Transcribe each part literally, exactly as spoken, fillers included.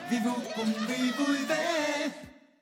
vì vô cùng vì vui vẻ.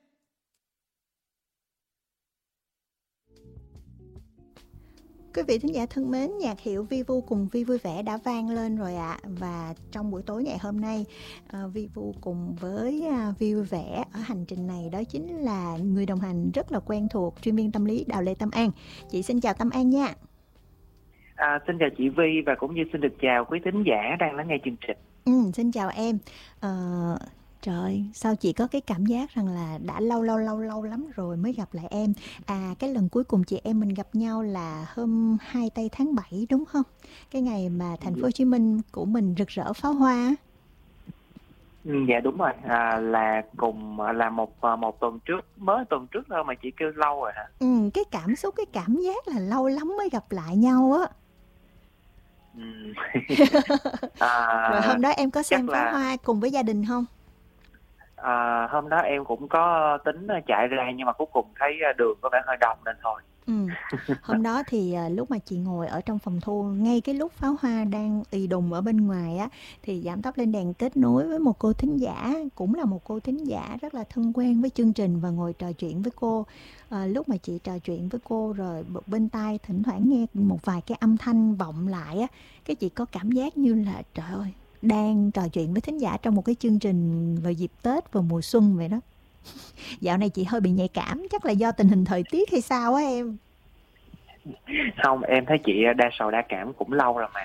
Quý vị thính giả thân mến, nhạc hiệu Vi Vu cùng Vi Vui Vẻ đã vang lên rồi ạ. À. Và trong buổi tối ngày hôm nay, uh, Vi Vu cùng với uh, Vi Vui Vẻ ở hành trình này đó chính là người đồng hành rất là quen thuộc, chuyên viên tâm lý Đào Lê Tâm An. Chị xin chào Tâm An nha. À, xin chào chị Vi và cũng như xin được chào quý thính giả đang lắng nghe chương trình. Ừ, xin chào em. Uh, Trời, sao chị có cái cảm giác rằng là đã lâu lâu lâu lâu lắm rồi mới gặp lại em. À, cái lần cuối cùng chị em mình gặp nhau là hôm hai tây tháng bảy đúng không? Cái ngày mà thành phố Hồ Chí Minh của mình rực rỡ pháo hoa. Ừ, dạ đúng rồi, à, là cùng là một một tuần trước, mới tuần trước thôi mà chị kêu lâu rồi hả? Ừ, cái cảm xúc, cái cảm giác là lâu lắm mới gặp lại nhau á. Ừ. à, Rồi hôm đó em có xem pháo là... hoa cùng với gia đình không? À, hôm đó em cũng có tính chạy ra nhưng mà cuối cùng thấy đường có vẻ hơi đông nên thôi. Ừ. Hôm đó thì lúc mà chị ngồi ở trong phòng thu, ngay cái lúc pháo hoa đang ì đùng ở bên ngoài á, thì Giảm Tóc Lên Đèn kết nối với một cô thính giả, cũng là một cô thính giả rất là thân quen với chương trình và ngồi trò chuyện với cô. À, lúc mà chị trò chuyện với cô rồi bên tai thỉnh thoảng nghe một vài cái âm thanh vọng lại á, cái chị có cảm giác như là trời ơi, đang trò chuyện với thính giả trong một cái chương trình vào dịp Tết vào mùa xuân vậy đó. Dạo này chị hơi bị nhạy cảm, chắc là do tình hình thời tiết hay sao á em? Không, em thấy chị đa sầu đa cảm cũng lâu rồi mà.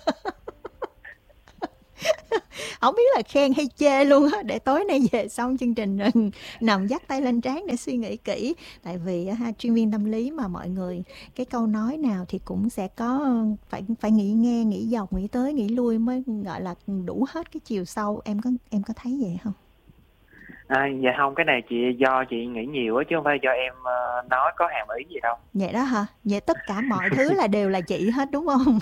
Không biết là khen hay chê luôn á, để tối nay về xong chương trình rồi nằm dắt tay lên trán để suy nghĩ kỹ. Tại vì ha, chuyên viên tâm lý mà mọi người, cái câu nói nào thì cũng sẽ có phải phải nghĩ nghe, nghĩ dọc, nghĩ tới, nghĩ lui mới gọi là đủ hết cái chiều sâu. Em có em có thấy vậy không? À, dạ không, cái này chị do chị nghĩ nhiều á chứ không phải do em uh, nói có hàm ý gì đâu. Vậy đó hả? Vậy tất cả mọi thứ là đều là chị hết đúng không?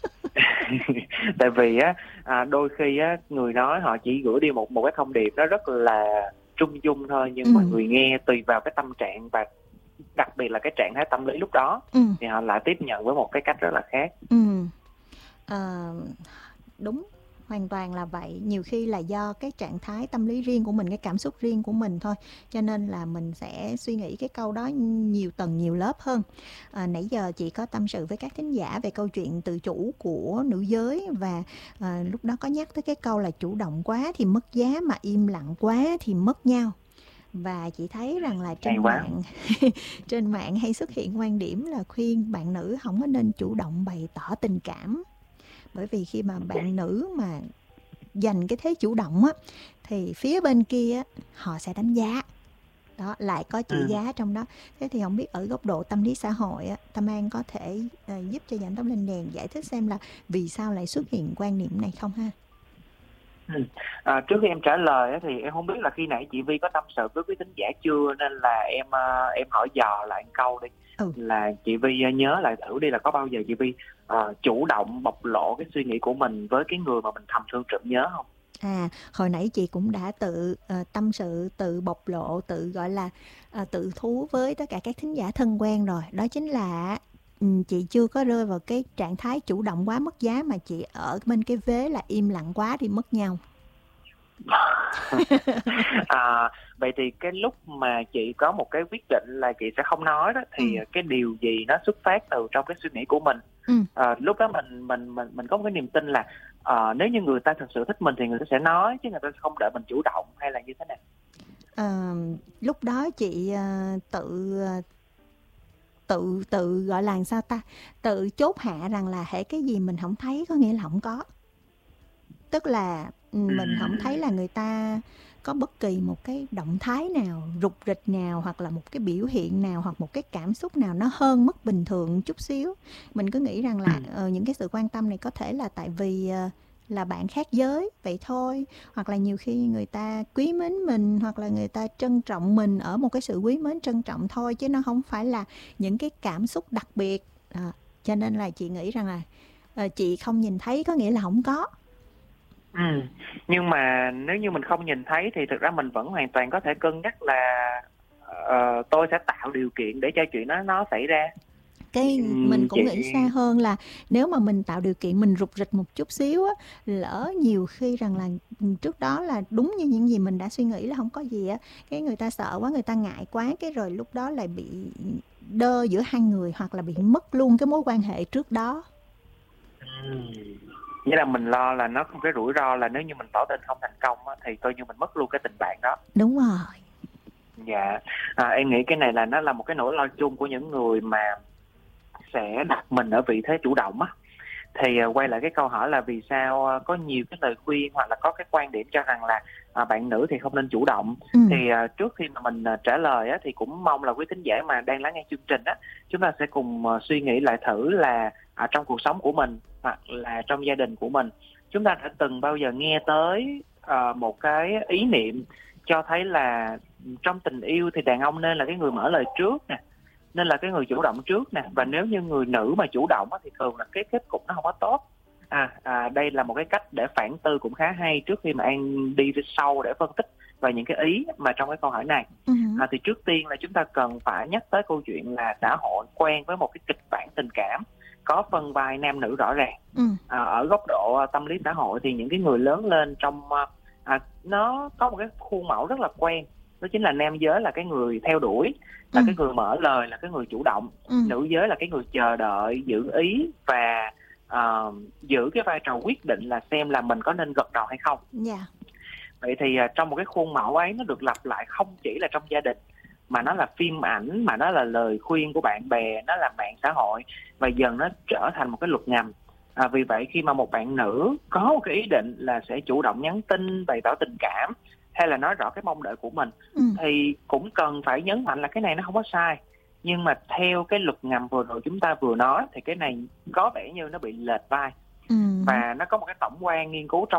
Tại vì á à, đôi khi á người nói họ chỉ gửi đi một một cái thông điệp nó rất là trung dung thôi, nhưng ừ. mà người nghe tùy vào cái tâm trạng và đặc biệt là cái trạng thái tâm lý lúc đó ừ. thì họ lại tiếp nhận với một cái cách rất là khác. Ừ. À, đúng, hoàn toàn là vậy. Nhiều khi là do cái trạng thái tâm lý riêng của mình, cái cảm xúc riêng của mình thôi, cho nên là mình sẽ suy nghĩ cái câu đó nhiều tầng nhiều lớp hơn. À, nãy giờ chị có tâm sự với các thính giả về câu chuyện tự chủ của nữ giới, và à, lúc đó có nhắc tới cái câu là chủ động quá thì mất giá, mà im lặng quá thì mất nhau. Và chị thấy rằng là trên mạng trên mạng hay xuất hiện quan điểm là khuyên bạn nữ không có nên chủ động bày tỏ tình cảm, bởi vì khi mà bạn nữ mà giành cái thế chủ động á thì phía bên kia á, họ sẽ đánh giá đó, lại có chữ ừ. giá trong đó. Thế thì không biết ở góc độ tâm lý xã hội á, Tâm An có thể uh, giúp cho Giảm Tóc Lên Đèn giải thích xem là vì sao lại xuất hiện quan niệm này không ha? Ừ. À, trước khi em trả lời á, thì em không biết là khi nãy chị Vi có tâm sự với quý thính giả chưa, nên là em uh, em hỏi dò lại một câu đi. Ừ. Là chị Vi nhớ lại thử đi, là có bao giờ chị Vi uh, chủ động bộc lộ cái suy nghĩ của mình với cái người mà mình thầm thương trộm nhớ không? À, hồi nãy chị cũng đã tự uh, tâm sự, tự bộc lộ, tự gọi là uh, tự thú với tất cả các thính giả thân quen rồi. Đó chính là um, chị chưa có rơi vào cái trạng thái chủ động quá mất giá, mà chị ở bên cái vế là im lặng quá thì mất nhau. à, vậy thì cái lúc mà chị có một cái quyết định là chị sẽ không nói đó, thì ừ. cái điều gì nó xuất phát từ trong cái suy nghĩ của mình? ừ. à, lúc đó mình mình mình mình có một cái niềm tin là à, nếu như người ta thực sự thích mình thì người ta sẽ nói, chứ người ta không đợi mình chủ động, hay là như thế nào? À, lúc đó chị uh, tự uh, tự tự gọi là sao ta, tự chốt hạ rằng là hễ cái gì mình không thấy có nghĩa là không có. Tức là mình không thấy là người ta có bất kỳ một cái động thái nào, rục rịch nào, hoặc là một cái biểu hiện nào, hoặc một cái cảm xúc nào nó hơn mức bình thường chút xíu. Mình cứ nghĩ rằng là uh, những cái sự quan tâm này có thể là tại vì uh, là bạn khác giới vậy thôi, hoặc là nhiều khi người ta quý mến mình, hoặc là người ta trân trọng mình ở một cái sự quý mến trân trọng thôi, chứ nó không phải là những cái cảm xúc đặc biệt. À, cho nên là chị nghĩ rằng là uh, chị không nhìn thấy có nghĩa là không có. Ừ. Nhưng mà nếu như mình không nhìn thấy thì thực ra mình vẫn hoàn toàn có thể cân nhắc là uh, tôi sẽ tạo điều kiện để cho chuyện đó nó xảy ra. Cái Ừm, mình cũng chị nghĩ xa hơn là nếu mà mình tạo điều kiện, mình rục rịch một chút xíu á, lỡ nhiều khi rằng là trước đó là đúng như những gì mình đã suy nghĩ là không có gì á, cái người ta sợ quá, người ta ngại quá, cái rồi lúc đó lại bị đơ giữa hai người hoặc là bị mất luôn cái mối quan hệ trước đó. ừm, nghĩa là mình lo là nó không, cái rủi ro là nếu như mình tỏ tình không thành công á, thì coi như mình mất luôn cái tình bạn đó. Đúng rồi. Dạ, à, em nghĩ cái này là nó là một cái nỗi lo chung của những người mà sẽ đặt mình ở vị thế chủ động á. Thì à, quay lại cái câu hỏi là vì sao à, có nhiều cái lời khuyên hoặc là có cái quan điểm cho rằng là à, bạn nữ thì không nên chủ động. Ừ. Thì à, trước khi mà mình à, trả lời á, thì cũng mong là quý thính giả mà đang lắng nghe chương trình á, chúng ta sẽ cùng à, suy nghĩ lại thử là à, trong cuộc sống của mình hoặc là trong gia đình của mình, chúng ta đã từng bao giờ nghe tới à, một cái ý niệm cho thấy là trong tình yêu thì đàn ông nên là cái người mở lời trước nè, nên là cái người chủ động trước nè, và nếu như người nữ mà chủ động á, thì thường là cái kết cục nó không có tốt. À, à đây là một cái cách để phản tư cũng khá hay trước khi mà An đi sâu để phân tích vào những cái ý mà trong cái câu hỏi này. Ừ. À, thì trước tiên là chúng ta cần phải nhắc tới câu chuyện là xã hội quen với một cái kịch bản tình cảm có phân vai nam nữ rõ ràng. Ừ. À, ở góc độ tâm lý xã hội thì những cái người lớn lên trong à, nó có một cái khuôn mẫu rất là quen, đó chính là nam giới là cái người theo đuổi, là Ừ. cái người mở lời, là cái người chủ động. Ừ. Nữ giới là cái người chờ đợi, giữ ý và uh, giữ cái vai trò quyết định là xem là mình có nên gật đầu hay không. Dạ. Vậy thì uh, trong một cái khuôn mẫu ấy nó được lặp lại không chỉ là trong gia đình, mà nó là phim ảnh, mà nó là lời khuyên của bạn bè, nó là mạng xã hội, và dần nó trở thành một cái luật ngầm. À, vì vậy khi mà một bạn nữ có một cái ý định là sẽ chủ động nhắn tin, bày tỏ tình cảm hay là nói rõ cái mong đợi của mình, Ừ. thì cũng cần phải nhấn mạnh là cái này nó không có sai. Nhưng mà theo cái luật ngầm vừa rồi chúng ta vừa nói thì cái này có vẻ như nó bị lệch vai. Ừ. Và nó có một cái tổng quan nghiên cứu trong